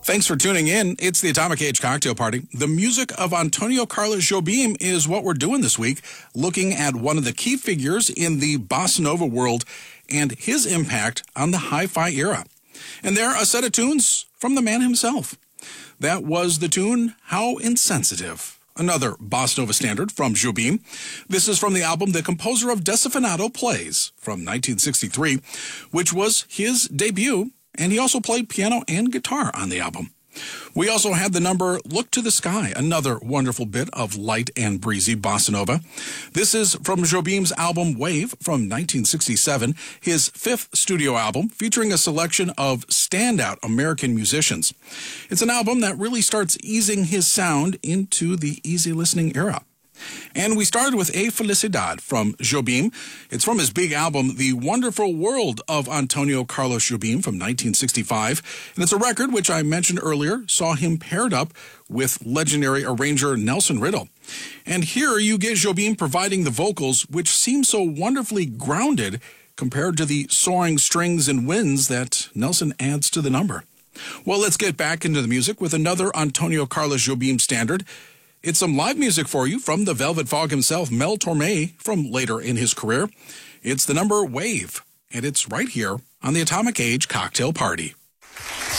Thanks for tuning in. It's the Atomic Age Cocktail Party. The music of Antonio Carlos Jobim is what we're doing this week, looking at one of the key figures in the bossa nova world and his impact on the hi-fi era. And there, a set of tunes from the man himself. That was the tune, How Insensitive, another bossa nova standard from Jobim. This is from the album The Composer of Desafinado Plays from 1963, which was his debut. And he also played piano and guitar on the album. We also had the number Look to the Sky, another wonderful bit of light and breezy bossa nova. This is from Jobim's album Wave from 1967, his fifth studio album featuring a selection of standout American musicians. It's an album that really starts easing his sound into the easy listening era. And we started with A Felicidad from Jobim. It's from his big album, The Wonderful World of Antonio Carlos Jobim from 1965. And it's a record which I mentioned earlier saw him paired up with legendary arranger Nelson Riddle. And here you get Jobim providing the vocals, which seem so wonderfully grounded compared to the soaring strings and winds that Nelson adds to the number. Well, let's get back into the music with another Antonio Carlos Jobim standard. It's some live music for you from the Velvet Fog himself, Mel Torme, from later in his career. It's the number Wave, and it's right here on the Atomic Age Cocktail Party.